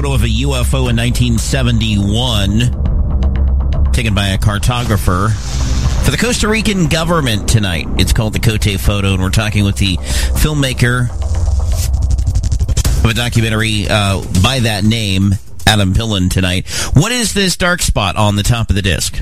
photo of a UFO in 1971, taken by a cartographer for the Costa Rican government tonight. It's called the Cote photo, and we're talking with the filmmaker of a documentary by that name, Adam Pillen, tonight. What is this dark spot on the top of the disc?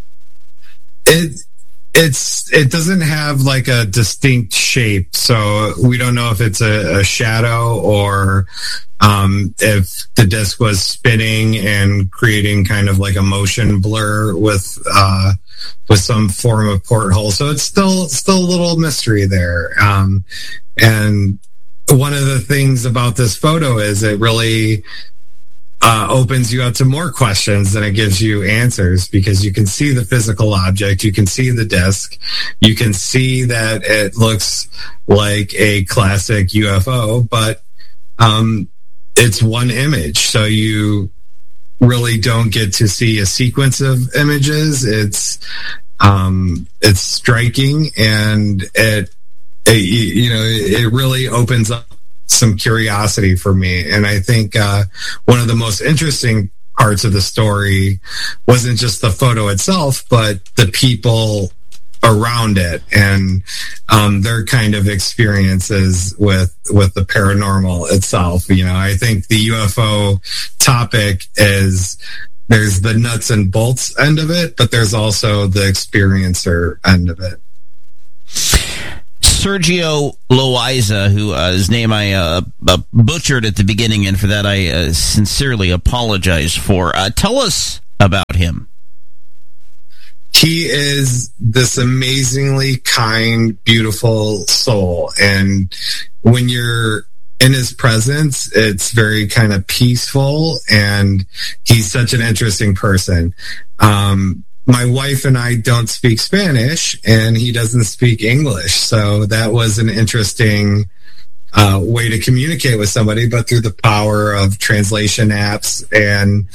It doesn't have like a distinct shape, so we don't know if it's a shadow or if the disc was spinning and creating kind of like a motion blur with some form of porthole. So it's still a little mystery there. And one of the things about this photo is it really opens you up to more questions than it gives you answers, because you can see the physical object, you can see the disc, you can see that it looks like a classic UFO, but it's one image, so you really don't get to see a sequence of images. It's striking, and it really opens up some curiosity for me. And I think one of the most interesting parts of the story wasn't just the photo itself, but the people around it and their kind of experiences with the paranormal itself. I think the UFO topic is, there's the nuts and bolts end of it, but there's also the experiencer end of it. Sergio Loaiza, whose name I butchered at the beginning, and for that I sincerely apologize for. Tell us about him. He is this amazingly kind, beautiful soul, and when you're in his presence, it's very kind of peaceful, and he's such an interesting person. My wife and I don't speak Spanish, and he doesn't speak English. So that was an interesting way to communicate with somebody, but through the power of translation apps and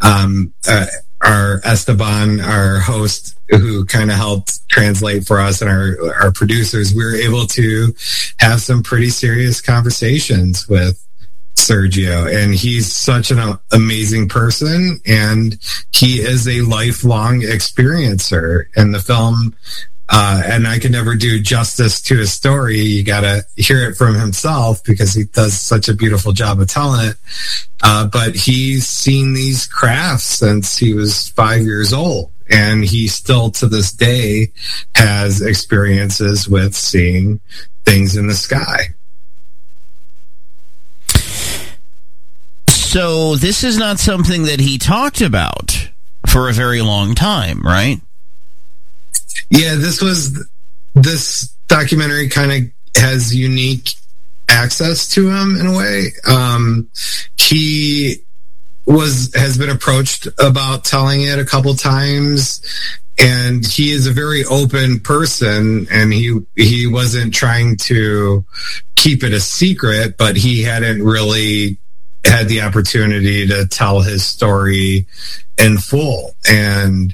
our Esteban, our host, who kind of helped translate for us, and our producers, we were able to have some pretty serious conversations with Sergio, and he's such an amazing person, and he is a lifelong experiencer in the film. And I can never do justice to his story. You gotta hear it from himself, because he does such a beautiful job of telling it. But he's seen these crafts since he was 5 years old, and he still to this day has experiences with seeing things in the sky. So this is not something that he talked about for a very long time, right? Yeah, this documentary kind of has unique access to him in a way. He has been approached about telling it a couple times, and he is a very open person, and he wasn't trying to keep it a secret, but he hadn't really had the opportunity to tell his story in full. And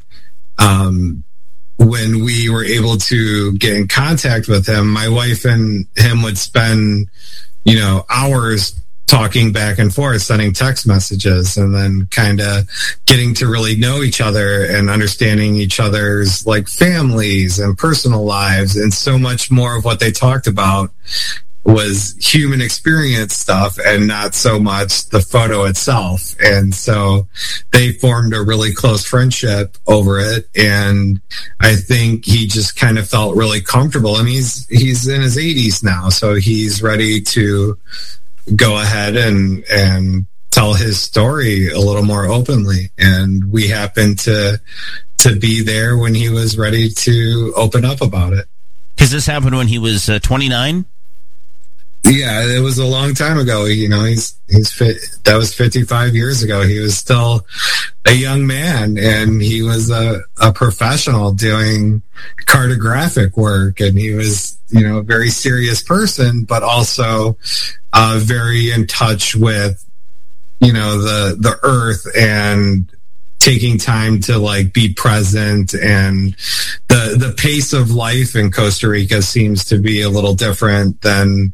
when we were able to get in contact with him, my wife and him would spend, hours talking back and forth, sending text messages, and then kind of getting to really know each other and understanding each other's like families and personal lives. And so much more of what they talked about was human experience stuff and not so much the photo itself. And so they formed a really close friendship over it. And I think he just kind of felt really comfortable. I mean, he's in his 80s now, so he's ready to go ahead and tell his story a little more openly. And we happened to be there when he was ready to open up about it. Because this happened when he was 29? Yeah, it was a long time ago. He's fit. That was 55 years ago. He was still a young man, and he was a professional doing cartographic work, and he was, a very serious person, but also very in touch with, the earth and taking time to like be present. And the pace of life in Costa Rica seems to be a little different than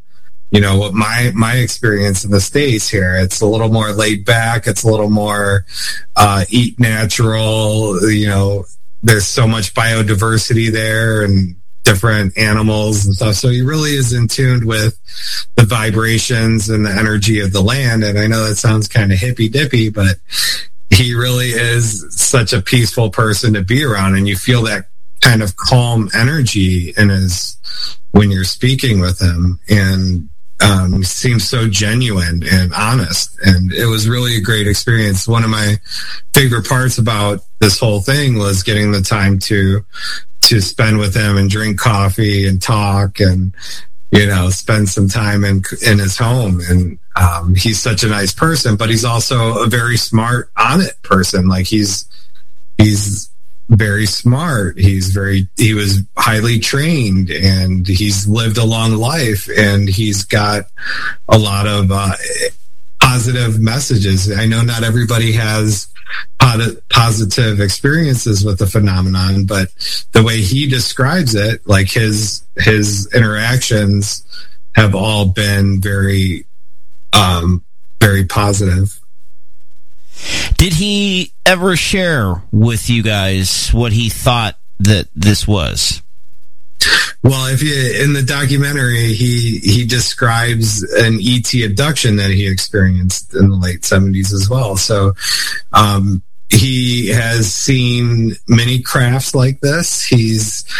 what my experience in the States here. It's a little more laid back. It's a little more eat natural. There's so much biodiversity there and different animals and stuff. So he really is in tune with the vibrations and the energy of the land. And I know that sounds kind of hippy dippy, but he really is such a peaceful person to be around. And you feel that kind of calm energy when you're speaking with him. And seems so genuine and honest. And it was really a great experience. One of my favorite parts about this whole thing was getting the time to spend with him and drink coffee and talk and, spend some time in his home. And he's such a nice person, but he's also a very smart, on it person. Like he's very smart. He was highly trained, and he's lived a long life, and he's got a lot of positive messages. I know not everybody has positive experiences with the phenomenon, but the way he describes it, like his interactions have all been very, very positive. Did he ever share with you guys what he thought that this was? Well, in the documentary, he describes an ET abduction that he experienced in the late 70s as well. So he has seen many crafts like this. He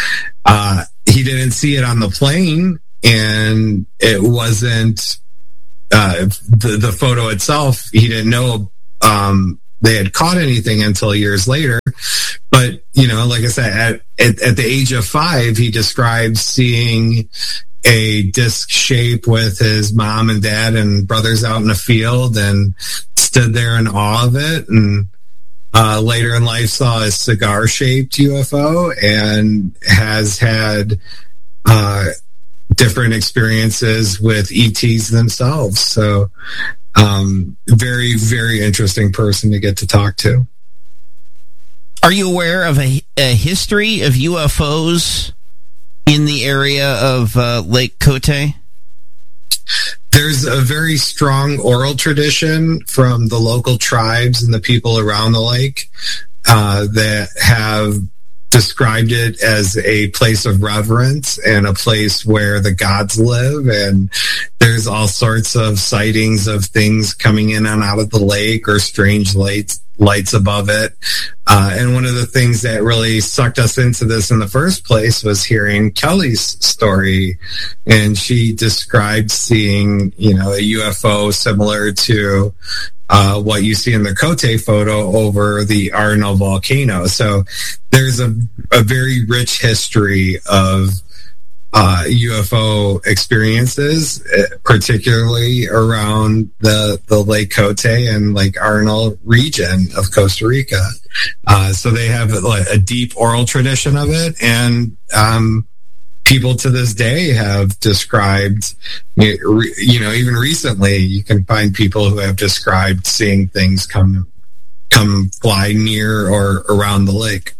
didn't see it on the plane, and it wasn't the photo itself. He didn't know they had caught anything until years later. But, like I said, at the age of 5, he describes seeing a disc shape with his mom and dad and brothers out in the field, and stood there in awe of it. And later in life saw a cigar-shaped UFO, and has had different experiences with ETs themselves. So very, very interesting person to get to talk to. Are you aware of a history of UFOs in the area of Lake Cote? There's a very strong oral tradition from the local tribes and the people around the lake that have described it as a place of reverence and a place where the gods live. And there's all sorts of sightings of things coming in and out of the lake, or strange lights above it. And one of the things that really sucked us into this in the first place was hearing Kelly's story. And she described seeing, a UFO similar to what you see in the Cote photo over the Arno volcano. So there's a very rich history of UFO experiences, particularly around the Lake Cote and Lake Arno region of Costa Rica. So they have a deep oral tradition of it, and people to this day have described, even recently, you can find people who have described seeing things come fly near or around the lake.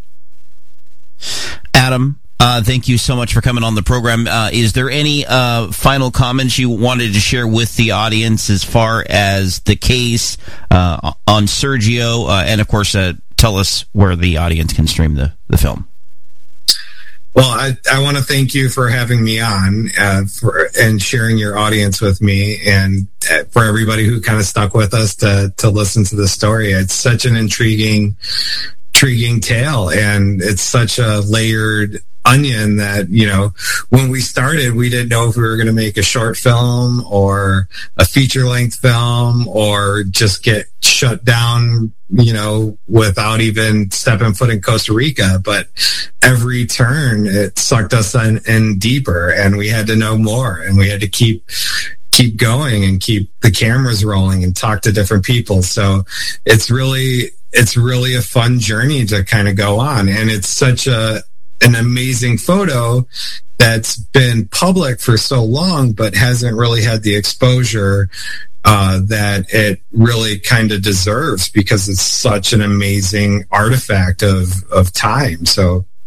Adam, thank you so much for coming on the program. Is there any final comments you wanted to share with the audience as far as the case on Sergio? And, of course, tell us where the audience can stream the film. Well, I want to thank you for having me on and sharing your audience with me, and for everybody who kind of stuck with us to listen to the story. It's such an intriguing tale, and it's such a layered onion that, when we started, we didn't know if we were going to make a short film or a feature-length film, or just get shut down, without even stepping foot in Costa Rica. But every turn, it sucked us in deeper, and we had to know more, and we had to keep going and keep the cameras rolling and talk to different people. So it's really a fun journey to kind of go on. And it's such an amazing photo that's been public for so long, but hasn't really had the exposure that it really kind of deserves, because it's such an amazing artifact of time. So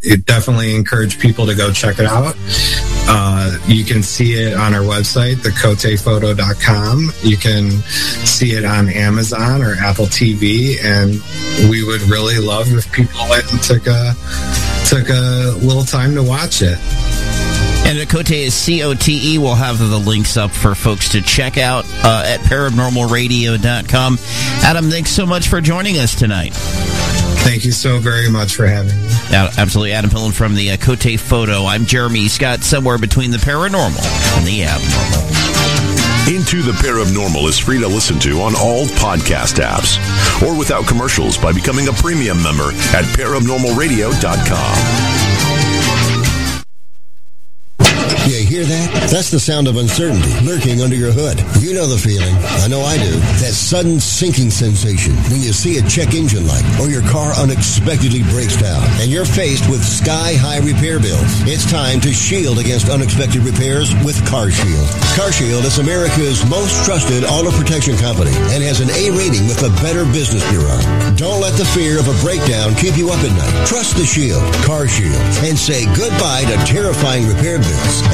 definitely encourage people to go check it out. You can see it on our website, thecotephoto.com. You can see it on Amazon or Apple TV, and we would really love if people went and took a little time to watch it. And the Cote is COTE. We'll have the links up for folks to check out at paranormalradio.com. Adam, thanks so much for joining us tonight. Thank you so very much for having me. Absolutely. Adam Pillen from the Cote Photo. I'm Jeremy Scott, somewhere between the paranormal and the abnormal. Into the Paranormal is free to listen to on all podcast apps or without commercials by becoming a premium member at paranormalradio.com. You hear that? That's the sound of uncertainty lurking under your hood. You know the feeling. I know I do. That sudden sinking sensation when you see a check engine light or your car unexpectedly breaks down and you're faced with sky-high repair bills. It's time to shield against unexpected repairs with CarShield. CarShield is America's most trusted auto protection company and has an A rating with the Better Business Bureau. Don't let the fear of a breakdown keep you up at night. Trust the Shield, CarShield, and say goodbye to terrifying repair bills